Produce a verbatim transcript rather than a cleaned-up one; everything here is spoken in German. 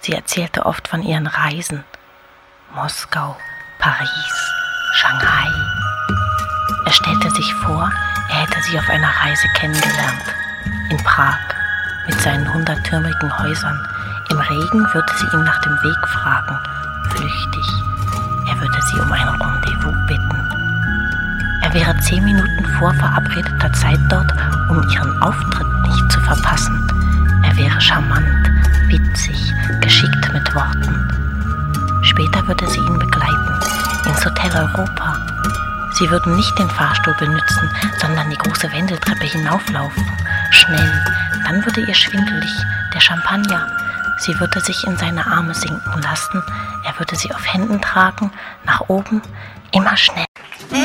Sie erzählte oft von ihren Reisen. Moskau, Paris, Shanghai. Er stellte sich vor, er hätte sie auf einer Reise kennengelernt. In Prag, mit seinen hunderttürmigen Häusern. Im Regen würde sie ihn nach dem Weg fragen, flüchtig. Er würde sie um ein Rendezvous bitten. Er wäre zehn Minuten vor verabredeter Zeit dort, um ihren Auftritt nicht zu verpassen. Er wäre charmant, witzig, geschickt mit Worten. Später würde sie ihn begleiten, ins Hotel Europa. Sie würden nicht den Fahrstuhl benutzen, sondern die große Wendeltreppe hinauflaufen. Schnell, dann würde ihr schwindelig, der Champagner. Sie würde sich in seine Arme sinken lassen, er würde sie auf Händen tragen, nach oben, immer schneller.